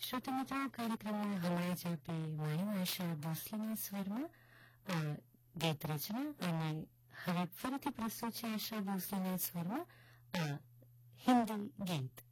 શ્રોતા મિત્રો, કાર્યક્રમમાં હમણાં જ આપણે માણી આશા ભોસલેના સ્વરમાં ગીત રચના અને હવે ફરીથી પ્રસ્તુત છે આશા ભોસલેના સ્વરમાં હિન્દી ગીત.